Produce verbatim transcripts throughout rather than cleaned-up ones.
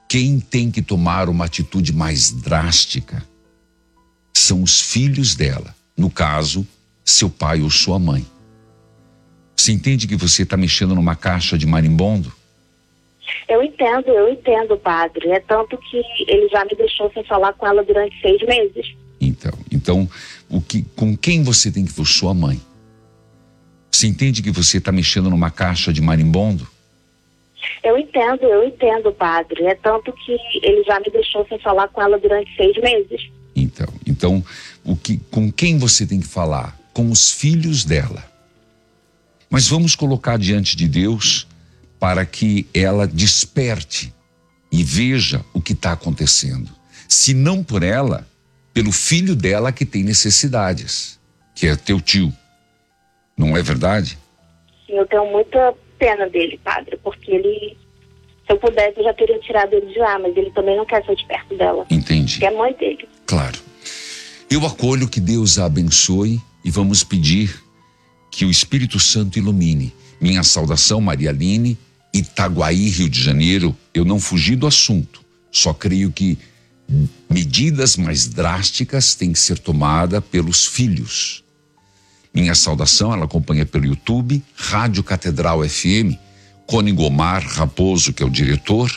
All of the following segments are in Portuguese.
Quem tem que tomar uma atitude mais drástica são os filhos dela. No caso, seu pai ou sua mãe. Você entende que você está mexendo numa caixa de marimbondo? Eu entendo, eu entendo, padre. É tanto que ele já me deixou sem falar com ela durante seis meses. Então, então o que, com quem você tem que for? Sua mãe. Você entende que você está mexendo numa caixa de marimbondo? Eu entendo, eu entendo, padre. É tanto que ele já me deixou sem falar com ela durante seis meses. Então, então o que, com quem você tem que falar? Com os filhos dela. Mas vamos colocar diante de Deus para que ela desperte e veja o que está acontecendo. Se não por ela, pelo filho dela que tem necessidades, que é teu tio. Não é verdade? Sim, eu tenho muita pena dele, padre, porque ele, se eu pudesse, eu já teria tirado ele de lá, mas ele também não quer ser de perto dela. Entendi. Que é a mãe dele. Claro. Eu acolho, que Deus a abençoe, e vamos pedir que o Espírito Santo ilumine. Minha saudação, Maria Aline, Itaguaí, Rio de Janeiro. Eu não fugi do assunto, só creio que medidas mais drásticas têm que ser tomadas pelos filhos. Minha saudação, ela acompanha pelo YouTube, Rádio Catedral F M, Cone Gomar Raposo, que é o diretor,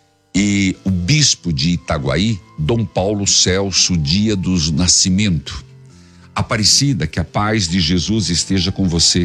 e o bispo de Itaguaí, Dom Paulo Celso Dia do Nascimento. Aparecida, que a paz de Jesus esteja com você.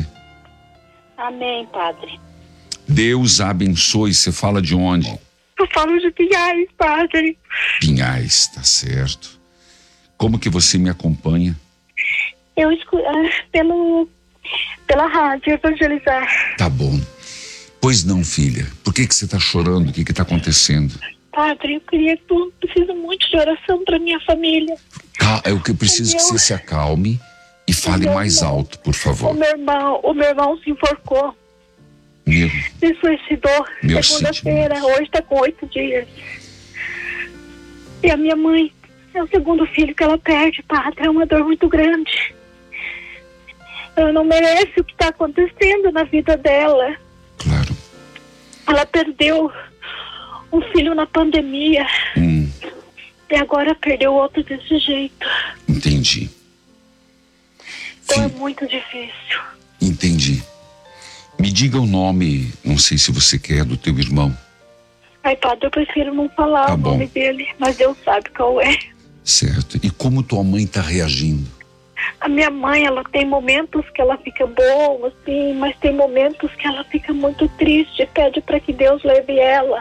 Amém, padre. Deus a abençoe. Você fala de onde? Eu falo de Pinhais, padre. Pinhais, tá certo. Como que você me acompanha? Eu escuto pelo, pela rádio Evangelizar. Tá bom. Pois não, filha. Por que que você tá chorando? O que que tá acontecendo? Padre, eu queria que eu preciso muito de oração para minha família. Cal- é o que eu preciso que você se acalme e fale mais alto, por O favor. meu irmão, o meu irmão se enforcou, Meu, se suicidou Meus segunda-feira, sentimentos. hoje está com oito dias. E a minha mãe é o segundo filho que ela perde, padre, é uma dor muito grande. Ela não merece o que está acontecendo na vida dela. claro. Ela perdeu um filho na pandemia Hum, e agora perdeu outro desse jeito. entendi. Então é Fi- muito difícil. entendi. Me diga o nome, não sei se você quer, do teu irmão. Ai, padre, eu prefiro não falar Tá o bom. nome dele, mas Deus sabe qual é. Certo. E como tua mãe está reagindo? A minha mãe, ela tem momentos que ela fica boa, assim, mas tem momentos que ela fica muito triste e pede para que Deus leve ela.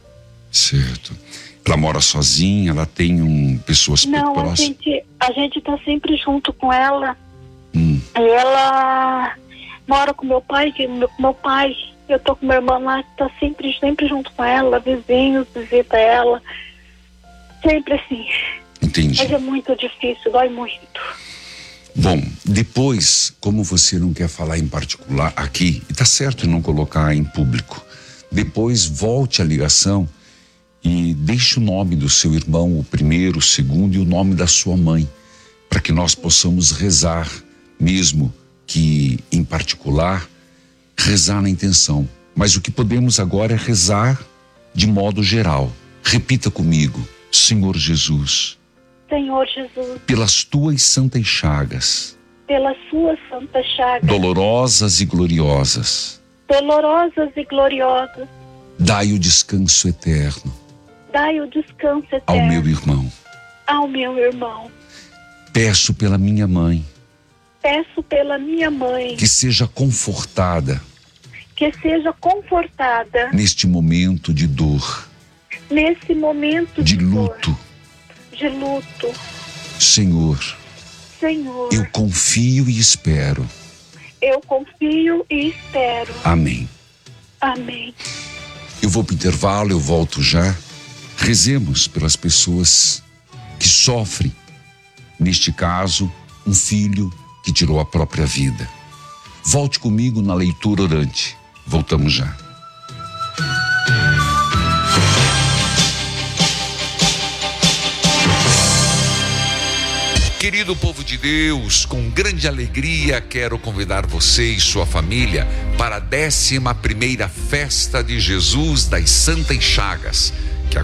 Certo. Ela mora sozinha, ela tem um, pessoas Não, a próximas? gente, a gente tá sempre junto com ela. Hum, E ela mora com meu pai, que meu, meu pai, eu tô com meu irmão lá, que tá sempre, sempre junto com ela, vizinhos, visita ela. Sempre assim. entendi. Mas é muito difícil, dói muito. Bom, depois, como você não quer falar em particular aqui, e tá certo em não colocar em público, depois volte a ligação e deixe o nome do seu irmão, o primeiro, o segundo, e o nome da sua mãe, para que nós possamos rezar, mesmo que em particular, rezar na intenção. Mas o que podemos agora é rezar de modo geral. Repita comigo: Senhor Jesus, Senhor Jesus, pelas tuas santas chagas, pelas suas santas chagas, dolorosas e gloriosas, dolorosas e gloriosas, dai o descanso eterno dai o descanso eterno ao meu irmão. ao meu irmão. Peço pela minha mãe Peço pela minha mãe que seja confortada que seja confortada neste momento de dor, nesse momento de de, dor, luto. de luto. Senhor, Senhor, eu confio e espero. eu confio e espero. Amém. Amém. Eu vou para o intervalo, eu volto já. Rezemos pelas pessoas que sofrem. Neste caso, um filho que tirou a própria vida. Volte comigo na leitura orante. Voltamos já. Querido povo de Deus, com grande alegria quero convidar você e sua família para a décima primeira festa de Jesus das Santas Chagas.